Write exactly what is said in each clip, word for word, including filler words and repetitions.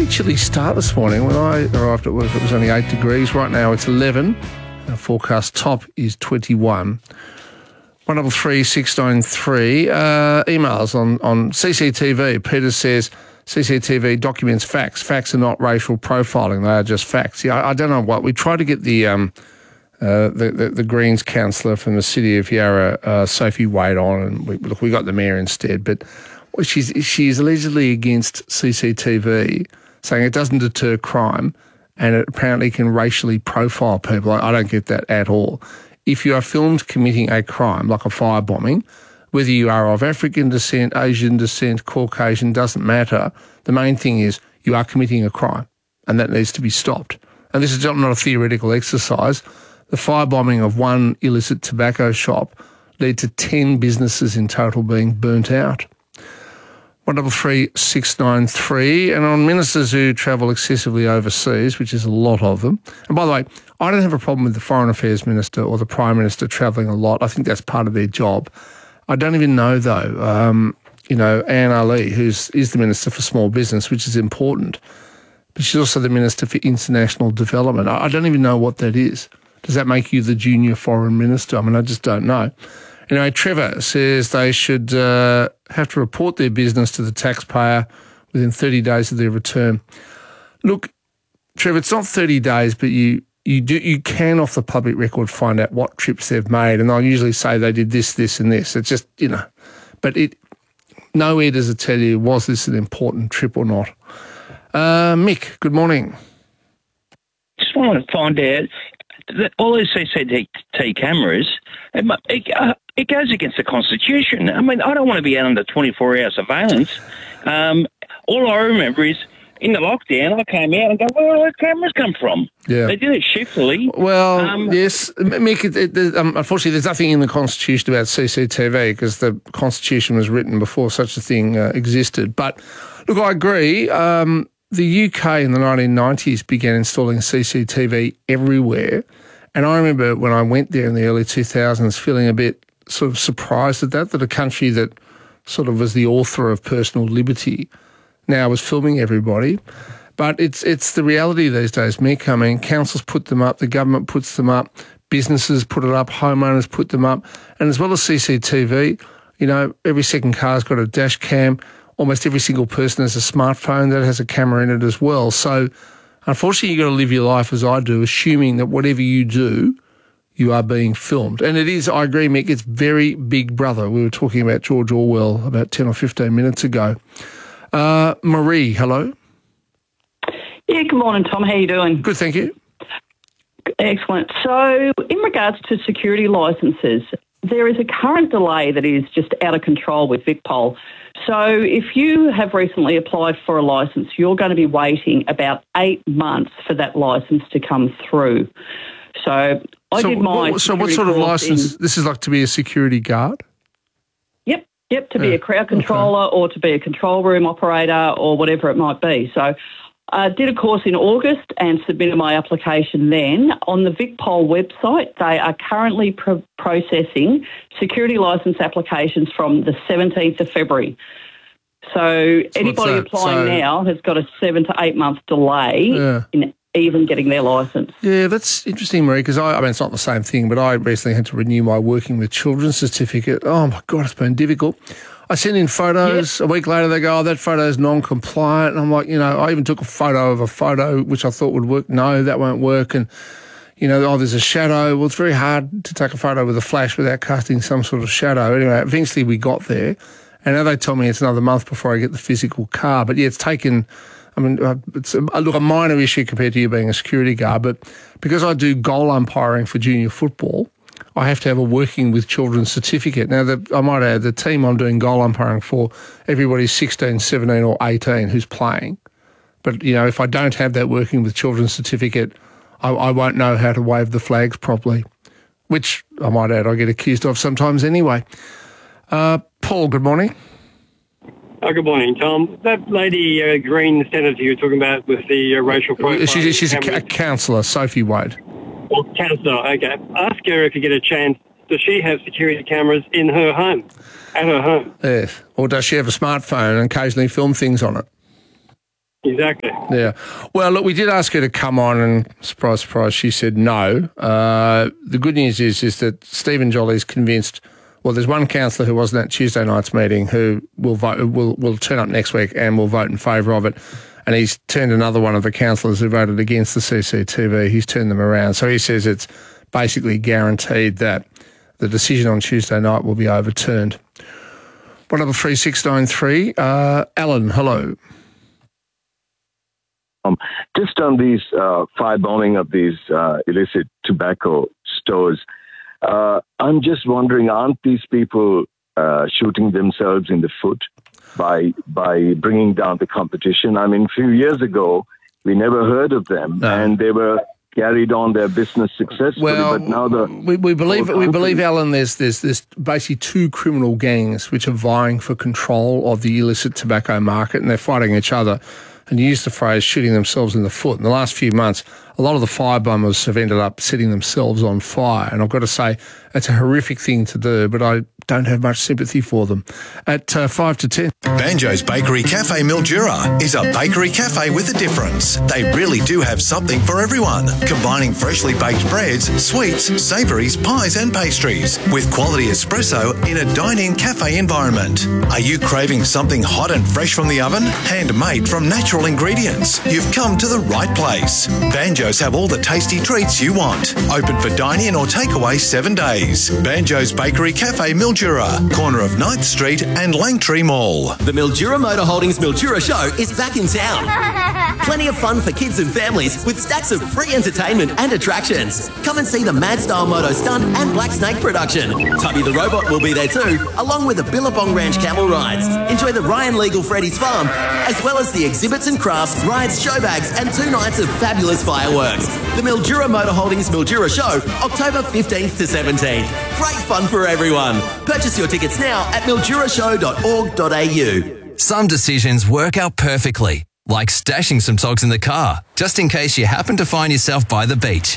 pretty chilly start this morning. When I arrived at work, it was only eight degrees. Right now, it's eleven. Our forecast top is twenty-one. One double three six nine three. Uh, emails on on C C T V. Peter says C C T V documents facts. Facts are not racial profiling; they are just facts. Yeah, I, I don't know what we try to get the um uh, the, the the Greens councillor from the city of Yarra, uh, Sophie Wade, on, and we, look, we got the mayor instead, but. Well, she's she's allegedly against C C T V, saying it doesn't deter crime and it apparently can racially profile people. I, I don't get that at all. If you are filmed committing a crime, like a firebombing, whether you are of African descent, Asian descent, Caucasian, doesn't matter. The main thing is you are committing a crime and that needs to be stopped. And this is not a theoretical exercise. The firebombing of one illicit tobacco shop led to ten businesses in total being burnt out. One double three six nine three, and on ministers who travel excessively overseas, which is a lot of them. And by the way, I don't have a problem with the Foreign Affairs Minister or the Prime Minister travelling a lot. I think that's part of their job. I don't even know though. Um, you know, Anne Ali, who's is the Minister for Small Business, which is important, but she's also the Minister for International Development. I, I don't even know what that is. Does that make you the junior foreign minister? I mean, I just don't know. Anyway, Trevor says they should uh, have to report their business to the taxpayer within thirty days of their return. Look, Trevor, it's not thirty days, but you you do you can off the public record find out what trips they've made, and they'll usually say they did this, this, and this. It's just, you know, but it nowhere does it tell you was this an important trip or not. Uh, Mick, good morning. Just want to find out that all those C C T V cameras, it, it, uh, it goes against the Constitution. I mean, I don't want to be out under twenty-four hour surveillance. Um, all I remember is in the lockdown, I came out and go, where do those cameras come from? Yeah. They did it shiftily. Well, um, yes, Mick, it, it, um, unfortunately, there's nothing in the Constitution about C C T V because the Constitution was written before such a thing uh, existed. But, look, I agree. Um, the U K in the nineteen nineties began installing C C T V everywhere. And I remember when I went there in the early two thousands feeling a bit sort of surprised at that, that a country that sort of was the author of personal liberty now was filming everybody. But it's it's the reality these days, Mick. I mean, councils put them up, the government puts them up, businesses put it up, homeowners put them up. And as well as C C T V, you know, every second car's got a dash cam. Almost every single person has a smartphone that has a camera in it as well. So, unfortunately, you've got to live your life as I do, assuming that whatever you do, you are being filmed. And it is, I agree, Mick, it's very Big Brother. We were talking about George Orwell about ten or fifteen minutes ago. Uh, Marie, hello. Yeah, good morning, Tom. How are you doing? Good, thank you. Excellent. So, in regards to security licences, there is a current delay that is just out of control with VicPol. So if you have recently applied for a licence, you're going to be waiting about eight months for that licence to come through. So I so, did my... What, so what sort of licence? This is like to be a security guard? Yep, yep, to be yeah. a crowd controller okay. or to be a control room operator or whatever it might be. So I uh, did a course in August and submitted my application then. On the VicPol website, they are currently pro- processing security licence applications from the seventeenth of February. So, so anybody applying so, now has got a seven to eight month delay yeah. in even getting their licence. Yeah, that's interesting, Marie, because I, I mean, it's not the same thing, but I recently had to renew my Working with Children certificate. Oh, my God, it's been difficult. I sent in photos. Yep. A week later, they go, oh, that photo's non-compliant. And I'm like, you know, I even took a photo of a photo which I thought would work. No, that won't work. And, you know, oh, there's a shadow. Well, it's very hard to take a photo with a flash without casting some sort of shadow. Anyway, eventually we got there. And now they tell me it's another month before I get the physical car. But, yeah, it's taken, I mean, it's a, look, a minor issue compared to you being a security guard. But because I do goal umpiring for junior football, I have to have a Working with Children certificate. Now, the, I might add, the team I'm doing goal umpiring for, everybody's sixteen, seventeen or eighteen who's playing. But, you know, if I don't have that Working with Children certificate, I, I won't know how to wave the flags properly, which, I might add, I get accused of sometimes anyway. Uh, Paul, good morning. Oh, good morning, Tom. That lady, uh, Green Senator you were talking about with the uh, racial profiling... She's, she's a, a councillor, Sophie Wade. Well, councillor, okay. Ask her if you get a chance, does she have security cameras in her home, at her home? Yes. Or does she have a smartphone and occasionally film things on it? Exactly. Yeah. Well, look, we did ask her to come on, and surprise, surprise, she said no. Uh, the good news is is that Stephen Jolly's convinced. Well, there's one councillor who wasn't at Tuesday night's meeting who will vote, will will turn up next week and will vote in favour of it. And he's turned another one of the councillors who voted against the C C T V. He's turned them around. So he says it's basically guaranteed that the decision on Tuesday night will be overturned. One double three six nine three. Uh, Alan, hello. Um, just on these uh, firebombing of these uh, illicit tobacco stores, uh, I'm just wondering, aren't these people uh, shooting themselves in the foot by by bringing down the competition? I mean, a few years ago, we never heard of them, no. and they were carried on their business successfully. Well, but now the we, we believe we believe, Alan, there's there's there's basically two criminal gangs which are vying for control of the illicit tobacco market, and they're fighting each other. And you used the phrase shooting themselves in the foot. In the last few months, a lot of the firebombers have ended up setting themselves on fire. And I've got to say, it's a horrific thing to do, but I don't have much sympathy for them. At uh, five to ten. Banjo's Bakery Cafe Mildura is a bakery cafe with a difference. They really do have something for everyone, combining freshly baked breads, sweets, savouries, pies and pastries with quality espresso in a dine-in cafe environment. Are you craving something hot and fresh from the oven? Handmade from natural ingredients. You've come to the right place. Banjo's have all the tasty treats you want. Open for dine-in or takeaway seven days. Banjo's Bakery Cafe Mildura, corner of ninth Street and Langtree Mall. The Mildura Motor Holdings Mildura Show is back in town. Plenty of fun for kids and families with stacks of free entertainment and attractions. Come and see the Mad Style Moto Stunt and Black Snake production. Tubby the Robot will be there too, along with the Billabong Ranch camel rides. Enjoy the Ryan Legal Freddy's Farm, as well as the exhibits and crafts, rides, show bags, and two nights of fabulous fireworks. The Mildura Motor Holdings Mildura Show, October fifteenth to seventeenth. Great fun for everyone. Purchase your tickets now at mildura show dot org dot a u. Some decisions work out perfectly, like stashing some socks in the car, just in case you happen to find yourself by the beach.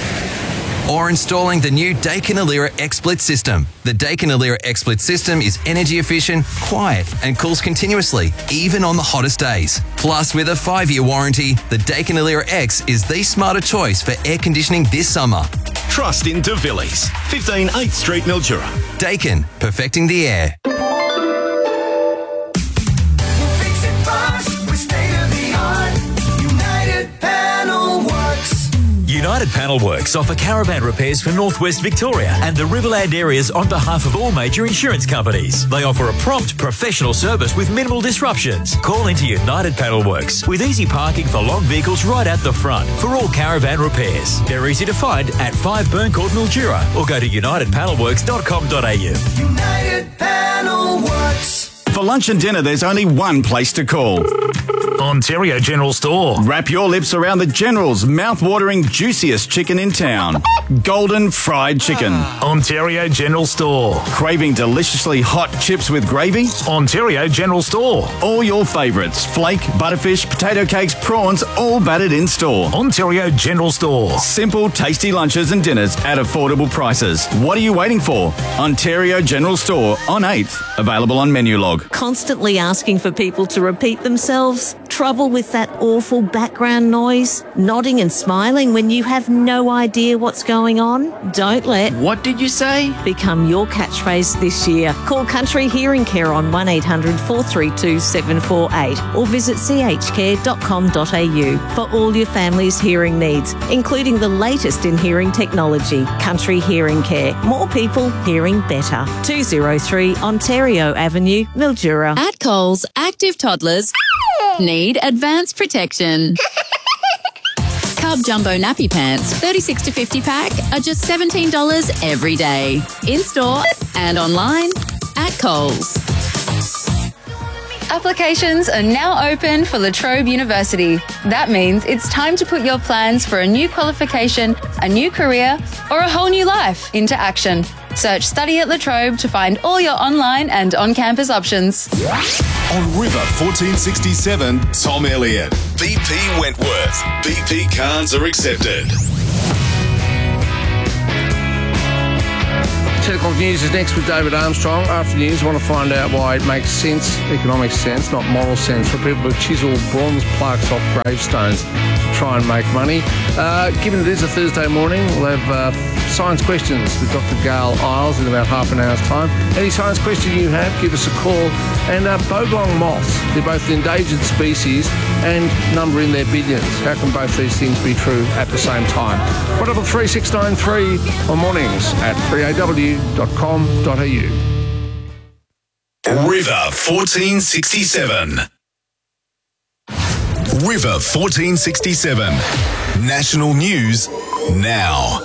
Or installing the new Daikin Alira XSplit system. The Daikin Alira XSplit system is energy efficient, quiet, and cools continuously, even on the hottest days. Plus, with a five-year warranty, the Daikin Alira X is the smarter choice for air conditioning this summer. Trust in DeVillies, fifteen eighth Street, Mildura. Daikin, perfecting the air. United Panel Works offer caravan repairs for Northwest Victoria and the Riverland areas on behalf of all major insurance companies. They offer a prompt, professional service with minimal disruptions. Call into United Panel Works with easy parking for long vehicles right at the front for all caravan repairs. They're easy to find at five Burncourt, Mildura, or go to united panel works dot com dot a u. United Panel Works. For lunch and dinner, there's only one place to call. Ontario General Store. Wrap your lips around the General's mouth-watering, juiciest chicken in town. Golden fried chicken. Ontario General Store. Craving deliciously hot chips with gravy? Ontario General Store. All your favourites. Flake, butterfish, potato cakes, prawns, all battered in store. Ontario General Store. Simple, tasty lunches and dinners at affordable prices. What are you waiting for? Ontario General Store on eighth. Available on menu log. Constantly asking for people to repeat themselves? Trouble with that awful background noise? Nodding and smiling when you have no idea what's going on? Don't let What did you say? become your catchphrase this year. Call Country Hearing Care on one eight hundred four three two seven four eight or visit c h care dot com dot a u for all your family's hearing needs, including the latest in hearing technology. Country Hearing Care. More people hearing better. two oh three Ontario Avenue, Mildura. At Coles, active toddlers need advanced protection. Cub Jumbo Nappy Pants, thirty-six to fifty pack, are just seventeen dollars every day. In-store and online at Coles. Applications are now open for La Trobe University. That means it's time to put your plans for a new qualification, a new career, or a whole new life into action. Search Study at La Trobe to find all your online and on-campus options. On River fourteen sixty-seven, Tom Elliott. B P Wentworth. B P cards are accepted. ten o'clock news is next with David Armstrong. After the news, I want to find out why it makes sense, economic sense, not moral sense, for people to chisel bronze plaques off gravestones to try and make money. Uh, given it is a Thursday morning, we'll have uh, science questions with Doctor Gail Isles in about half an hour's time. Any science question you have, give us a call. And uh, bogong moths, they're both endangered species and number in their billions. How can both these things be true at the same time? one double three six nine three on mornings at three a w dot com dot a u. River fourteen sixty-seven. River fourteen sixty-seven. National news now.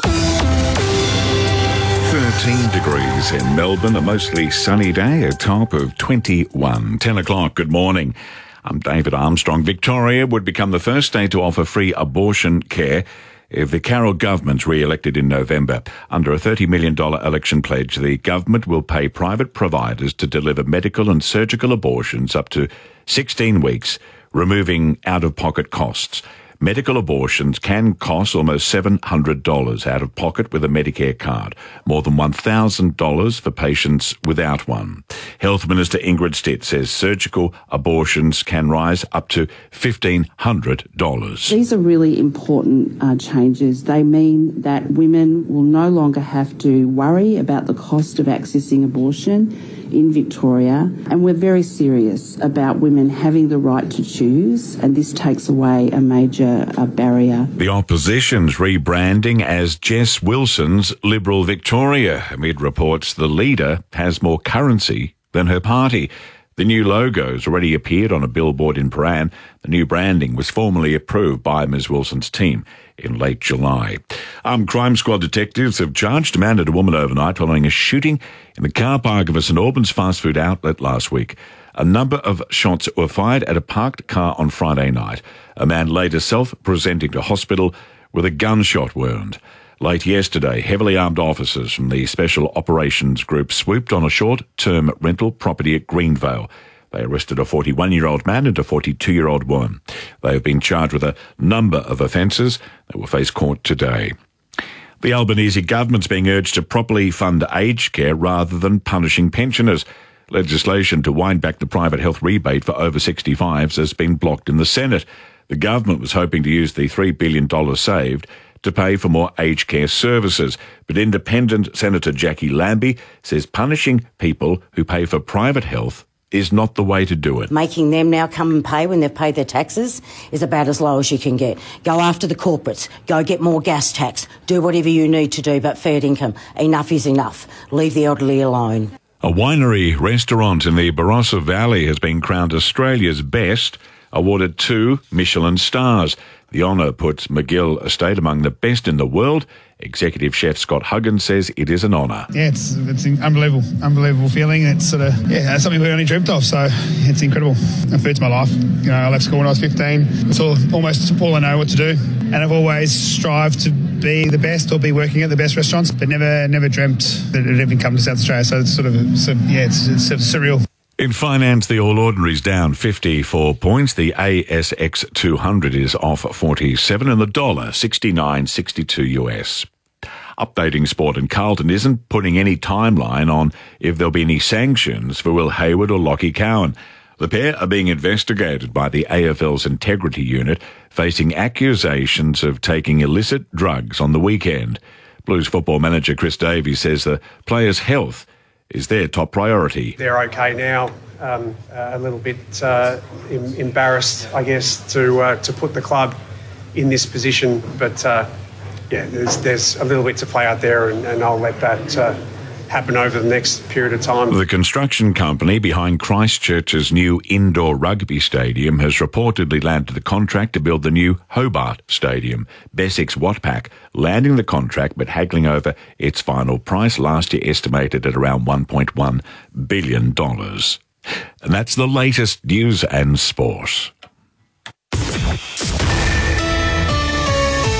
thirteen degrees in Melbourne, a mostly sunny day, a top of twenty-one. ten o'clock, good morning. I'm David Armstrong. Victoria would become the first state to offer free abortion care if the Carroll government's re-elected in November. Under a thirty million dollars election pledge, the government will pay private providers to deliver medical and surgical abortions up to sixteen weeks, removing out-of-pocket costs. Medical abortions can cost almost seven hundred dollars out of pocket with a Medicare card, more than one thousand dollars for patients without one. Health Minister Ingrid Stitt says surgical abortions can rise up to fifteen hundred dollars. These are really important uh, changes. They mean that women will no longer have to worry about the cost of accessing abortion in Victoria, and we're very serious about women having the right to choose, and this takes away a major uh, barrier. The opposition's rebranding as Jess Wilson's Liberal Victoria, amid reports the leader has more currency than her party. The new logo's already appeared on a billboard in Prahran. The new branding was formally approved by Miz Wilson's team in late July. Armed Crime Squad detectives have charged a man and a woman overnight following a shooting in the car park of a St Albans fast food outlet last week. A number of shots were fired at a parked car on Friday night. A man later self-presenting to hospital with a gunshot wound. Late yesterday, heavily armed officers from the Special Operations Group swooped on a short-term rental property at Greenvale. They arrested a forty-one-year-old man and a forty-two-year-old woman. They have been charged with a number of offences. They will face court today. The Albanese government's being urged to properly fund aged care rather than punishing pensioners. Legislation to wind back the private health rebate for over sixty-fives has been blocked in the Senate. The government was hoping to use the three billion dollars saved to pay for more aged care services, but independent Senator Jackie Lambie says punishing people who pay for private health is not the way to do it. Making them now come and pay when they've paid their taxes is about as low as you can get. Go after the corporates. Go get more gas tax. Do whatever you need to do, but fair income. Enough is enough. Leave the elderly alone. A winery restaurant in the Barossa Valley has been crowned Australia's best, awarded two Michelin stars. The honour puts McGill Estate among the best in the world. Executive Chef Scott Huggins says it is an honour. Yeah, it's it's an unbelievable, unbelievable feeling. It's sort of, yeah, it's something we only dreamt of, so it's incredible. The food's my life. You know, I left school when I was fifteen. It's all, almost all I know what to do. And I've always strived to be the best or be working at the best restaurants, but never never dreamt that it would even come to South Australia. So it's sort of, so, yeah, it's, it's sort of surreal. In finance, the All Ordinary's down fifty-four points. The A S X two hundred is off forty-seven and the dollar sixty-nine sixty-two U S. Updating sport, and Carlton isn't putting any timeline on if there'll be any sanctions for Will Hayward or Lockie Cowan. The pair are being investigated by the A F L's Integrity Unit, facing accusations of taking illicit drugs on the weekend. Blues football manager Chris Davies says the players' health is their top priority. They're okay now. Um, uh, a little bit uh, em- embarrassed, I guess, to uh, to put the club in this position. But uh, yeah, there's there's a little bit to play out there, and, and I'll let that uh, happen over the next period of time. The construction company behind Christchurch's new indoor rugby stadium has reportedly landed the contract to build the new Hobart Stadium. Bessex Watpac landing the contract but haggling over its final price, last year estimated at around one point one billion dollars. And that's the latest news and sport.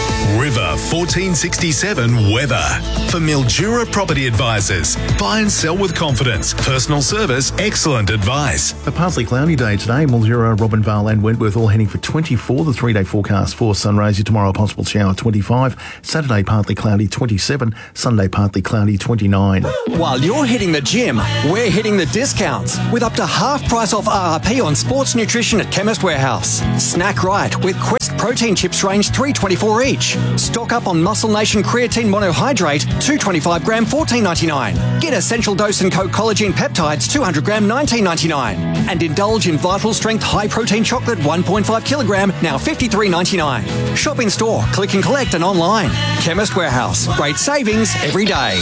River fourteen sixty-seven weather. For Mildura Property Advisors, buy and sell with confidence. Personal service, excellent advice. A partly cloudy day today. Mildura, Robinvale and Wentworth all heading for twenty-four. The three-day forecast for Sunraysia tomorrow, possible shower twenty-five. Saturday, partly cloudy twenty-seven. Sunday, partly cloudy twenty-nine. While you're hitting the gym, we're hitting the discounts with up to half price off R R P on sports nutrition at Chemist Warehouse. Snack right with Quest protein chips range three twenty-four each. Stock up on Muscle Nation creatine monohydrate two twenty-five gram fourteen ninety-nine. Get Essential Dose and Co collagen peptides two hundred gram nineteen ninety-nine. And indulge in Vital Strength high protein chocolate one point five kilogram now fifty-three ninety-nine. Shop in store, click and collect and online. Chemist Warehouse. Great savings every day.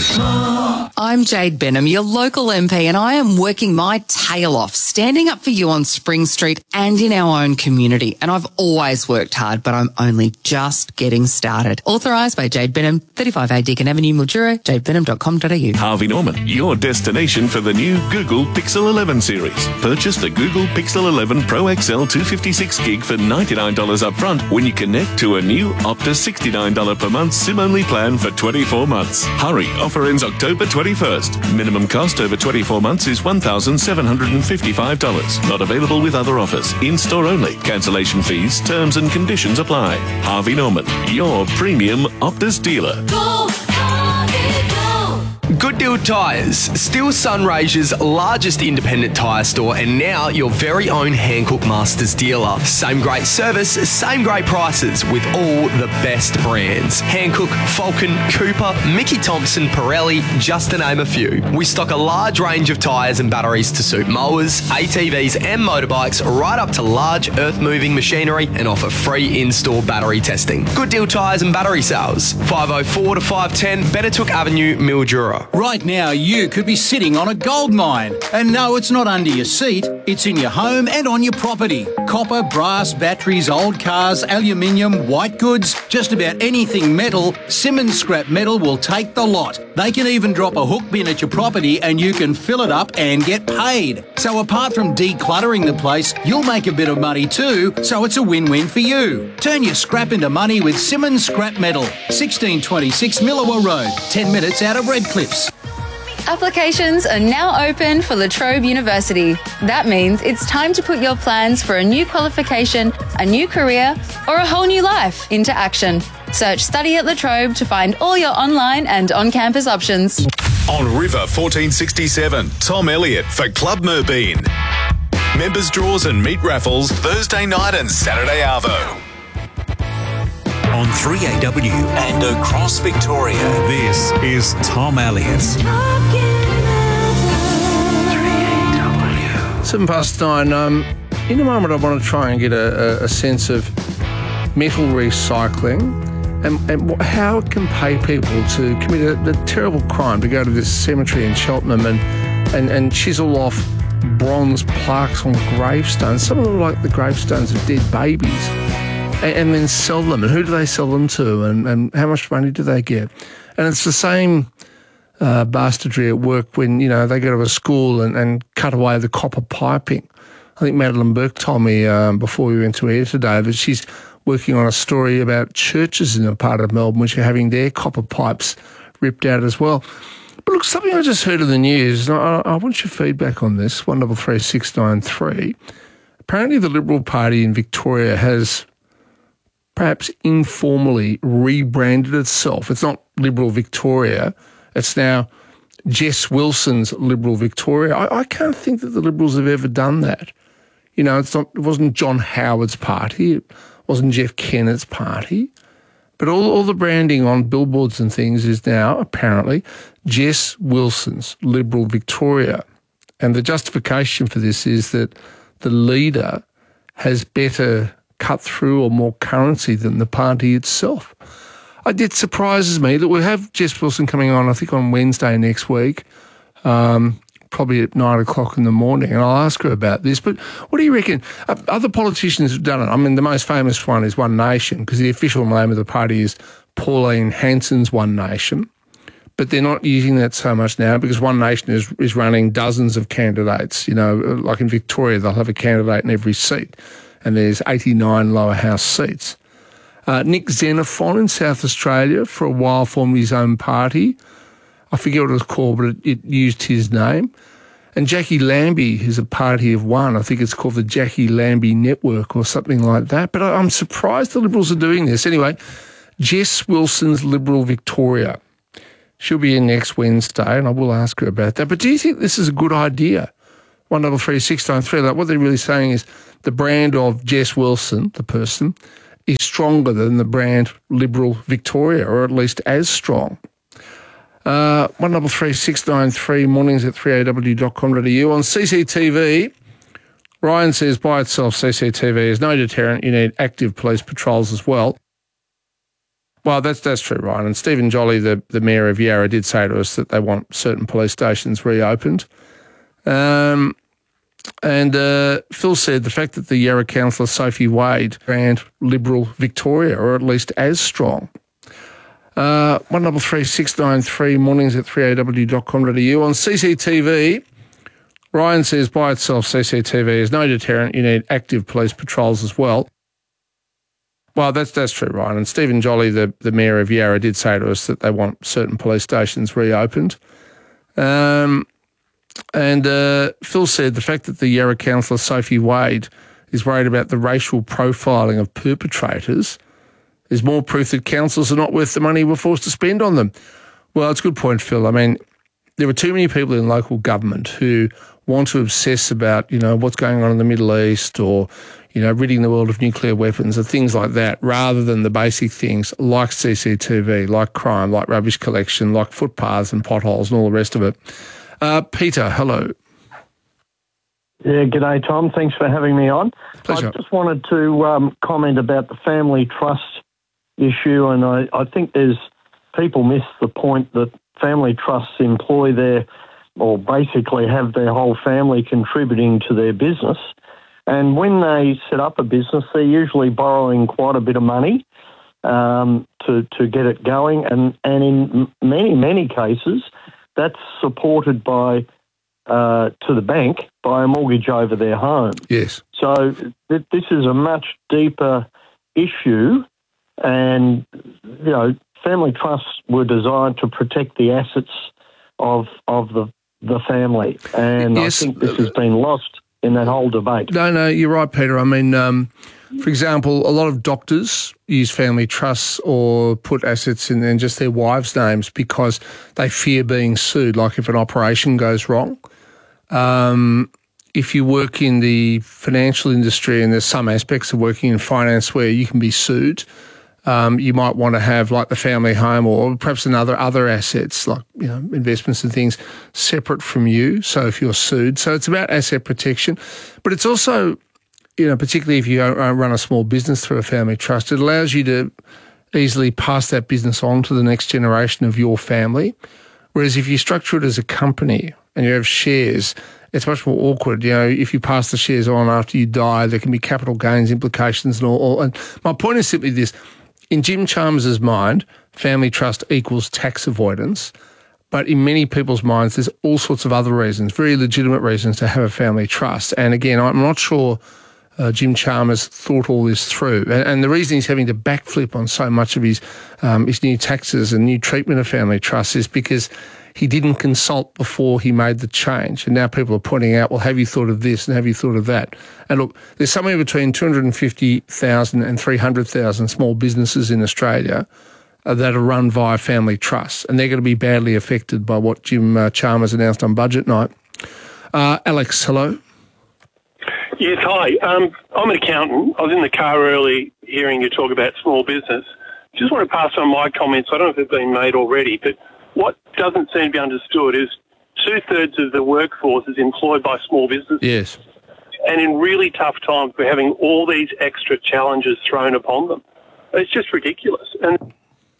I'm Jade Benham, your local M P, and I am working my tail off, standing up for you on Spring Street and in our own community. And I've always worked hard, but I'm only just getting started. Authorised by Jade Benham, thirty-five A Deacon Avenue, Mildura, jade benham dot com dot a u. Harvey Norman, your destination for the new Google Pixel eleven series. Purchase the Google Pixel eleven Pro X L two fifty-six gig for ninety-nine dollars up front when you connect to a new Optus sixty-nine dollars per month SIM-only plan for twenty-four months. Hurry, offer ends October twenty-first. Minimum cost over twenty-four months is one thousand seven hundred fifty-five dollars. Not available with other offers. In-store only. Cancellation fees, terms and conditions apply. Harvey Norman, your premium Optus dealer. Go, Harvey, go. Good Deal Tyres, still Sunraysia's largest independent tyre store and now your very own Hankook Masters dealer. Same great service, same great prices with all the best brands. Hankook, Falcon, Cooper, Mickey Thompson, Pirelli, just to name a few. We stock a large range of tyres and batteries to suit mowers, A T Vs and motorbikes right up to large earth-moving machinery and offer free in-store battery testing. Good Deal Tyres and battery sales, five oh four to five ten Bettertook Avenue, Mildura. Right now, you could be sitting on a gold mine. And no, it's not under your seat. It's in your home and on your property. Copper, brass, batteries, old cars, aluminium, white goods, just about anything metal, Simmons Scrap Metal will take the lot. They can even drop a hook bin at your property and you can fill it up and get paid. So apart from decluttering the place, you'll make a bit of money too, so it's a win-win for you. Turn your scrap into money with Simmons Scrap Metal. sixteen twenty-six Millawa Road, ten minutes out of Redcliffs. Applications are now open for La Trobe University. That means it's time to put your plans for a new qualification, a new career, or a whole new life into action. Search Study at La Trobe to find all your online and on-campus options. On River fourteen sixty-seven, Tom Elliott for Club Merbeen. Members draws and meat raffles Thursday night and Saturday arvo. On three A W and across Victoria, this is Tom Elliott. Seven past nine. Um, in a moment, I want to try and get a, a, a sense of metal recycling and, and what, how it can pay people to commit a, a terrible crime, to go to this cemetery in Cheltenham and, and, and chisel off bronze plaques on gravestones. Some of them are like the gravestones of dead babies. And then sell them, and who do they sell them to, and, and how much money do they get? And it's the same uh, bastardry at work when, you know, they go to a school and, and cut away the copper piping. I think Madeline Burke told me um, before we went to air today that she's working on a story about churches in a part of Melbourne which are having their copper pipes ripped out as well. But look, something I just heard in the news, and I, I want your feedback on this, one double three six nine three. Apparently the Liberal Party in Victoria has perhaps informally rebranded itself. It's not Liberal Victoria. It's now Jess Wilson's Liberal Victoria. I, I can't think that the Liberals have ever done that. You know, it's not. It wasn't John Howard's party. It wasn't Jeff Kennett's party. But all, all the branding on billboards and things is now apparently Jess Wilson's Liberal Victoria. And the justification for this is that the leader has better cut through or more currency than the party itself. It surprises me that we'll have Jess Wilson coming on, I think, on Wednesday next week, um, probably at nine o'clock in the morning, and I'll ask her about this. But what do you reckon? Uh, other politicians have done it. I mean, the most famous one is One Nation, because the official name of the party is Pauline Hanson's One Nation. But they're not using that so much now because One Nation is, is running dozens of candidates. You know, like in Victoria, they'll have a candidate in every seat, and there's eighty-nine lower house seats. Uh, Nick Xenophon in South Australia for a while formed his own party. I forget what it was called, but it, it used his name. And Jackie Lambie is a party of one. I think it's called the Jackie Lambie Network or something like that. But I, I'm surprised the Liberals are doing this. Anyway, Jess Wilson's Liberal Victoria. She'll be in next Wednesday, and I will ask her about that. But do you think this is a good idea? one double three six nine three. Like what they're really saying is the brand of Jess Wilson, the person, is stronger than the brand Liberal Victoria, or at least as strong. Uh, one double three six nine three, mornings at three a w dot com dot a u. On C C T V, Ryan says by itself C C T V is no deterrent. You need active police patrols as well. Well, that's that's true, Ryan. And Stephen Jolly, the, the Mayor of Yarra, did say to us that they want certain police stations reopened. Um, and uh, Phil said the fact that the Yarra councillor Sophie Wade brand Liberal Victoria, or at least as strong. Uh, one double three six nine three, mornings at three a w dot com dot a u. On C C T V, Ryan says by itself C C T V is no deterrent. You need active police patrols as well. Well, that's that's true, Ryan. And Stephen Jolly, the, the Mayor of Yarra, did say to us that they want certain police stations reopened. Um, and uh, Phil said the fact that the Yarra councillor Sophie Wade is worried about the racial profiling of perpetrators is more proof that councils are not worth the money we're forced to spend on them. Well, it's a good point, Phil. I mean, there are too many people in local government who want to obsess about, you know, what's going on in the Middle East or, you know, ridding the world of nuclear weapons and things like that, rather than the basic things like C C T V, like crime, like rubbish collection, like footpaths and potholes and all the rest of it. Uh, Peter, hello. Yeah, g'day, Tom. Thanks for having me on. Pleasure. I just wanted to um, comment about the family trust issue, and I, I think there's people miss the point that family trusts employ their, or basically have their whole family contributing to their business. And when they set up a business, they're usually borrowing quite a bit of money um, to, to get it going. And, and in many, many cases, that's supported by, uh, to the bank, by a mortgage over their home. Yes. So th- this is a much deeper issue. And, you know, family trusts were designed to protect the assets of of the the family. And Yes. I think this has been lost in that whole debate. No, no, you're right, Peter. I mean, um, for example, a lot of doctors use family trusts or put assets in, in just their wives' names because they fear being sued, like if an operation goes wrong. Um, if you work in the financial industry, and there's some aspects of working in finance where you can be sued, Um, you might want to have like the family home or perhaps another other assets like, you know, investments and things separate from you. So if you're sued, so it's about asset protection, but it's also, you know, particularly if you run a small business through a family trust, it allows you to easily pass that business on to the next generation of your family. Whereas if you structure it as a company and you have shares, it's much more awkward. You know, if you pass the shares on after you die, there can be capital gains implications and all. all. And my point is simply this. In Jim Chalmers' mind, family trust equals tax avoidance, but in many people's minds, there's all sorts of other reasons, very legitimate reasons to have a family trust. And again, I'm not sure uh, Jim Chalmers thought all this through. And, and the reason he's having to backflip on so much of his, um, his new taxes and new treatment of family trusts is because he didn't consult before he made the change. And now people are pointing out, well, have you thought of this and have you thought of that? And look, there's somewhere between two hundred fifty thousand and three hundred thousand small businesses in Australia uh, that are run via family trusts, and they're going to be badly affected by what Jim uh, Chalmers announced on budget night. Uh, Alex, hello. Yes, hi. Um, I'm an accountant. I was in the car early hearing you talk about small business. Just want to pass on my comments. I don't know if they've been made already, but what doesn't seem to be understood is two-thirds of the workforce is employed by small businesses. Yes. And in really tough times, we're having all these extra challenges thrown upon them. It's just ridiculous. And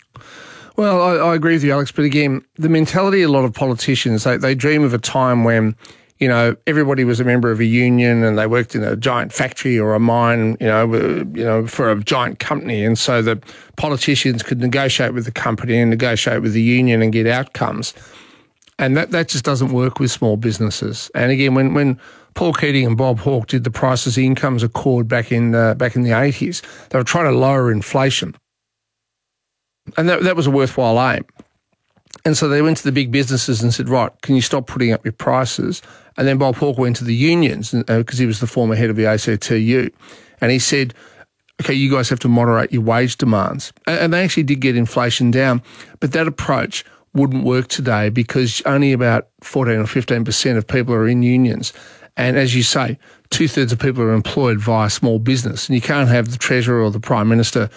Well, I, I agree with you, Alex, but again, the mentality of a lot of politicians, they, they dream of a time when, you know, everybody was a member of a union and they worked in a giant factory or a mine, you know, you know, for a giant company. And so the politicians could negotiate with the company and negotiate with the union and get outcomes. And that, that just doesn't work with small businesses. And again, when, when Paul Keating and Bob Hawke did the Prices Incomes Accord back in uh, back in the eighties, they were trying to lower inflation. And that, that was a worthwhile aim. And so they went to the big businesses and said, right, can you stop putting up your prices? And then Bob Hawke went to the unions because uh, he was the former head of the A C T U. And he said, okay, you guys have to moderate your wage demands. And, and they actually did get inflation down. But that approach wouldn't work today because only about fourteen or fifteen percent of people are in unions. And as you say, two-thirds of people are employed via small business. And you can't have the Treasurer or the Prime Minister